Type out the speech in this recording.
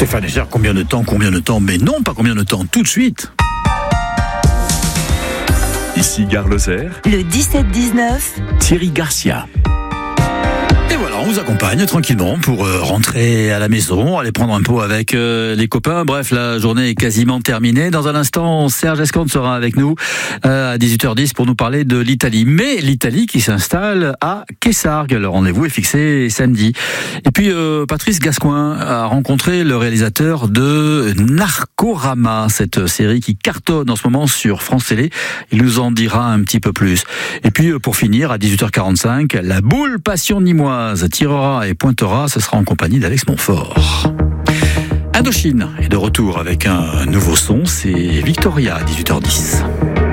Stéphane Echer, combien de temps, mais non, pas combien de temps, tout de suite. Ici Gare Lozère. Le 17-19. Thierry Garcia. Et voilà, on vous accompagne tranquillement pour rentrer à la maison, aller prendre un pot avec les copains. Bref, la journée est quasiment terminée. Dans un instant, Serge Escande sera avec nous à 18h10 pour nous parler de l'Italie. Mais l'Italie qui s'installe à Kessargues. Le rendez-vous est fixé samedi. Et puis, Patrice Gascoin a rencontré le réalisateur de Narcorama, cette série qui cartonne en ce moment sur France Télé. Il nous en dira un petit peu plus. Et puis, pour finir, à 18h45, la boule passion nîmoise tirera et pointera, ce sera en compagnie d'Alex Montfort. Indochine est de retour avec un nouveau son, c'est Victoria à 18h10.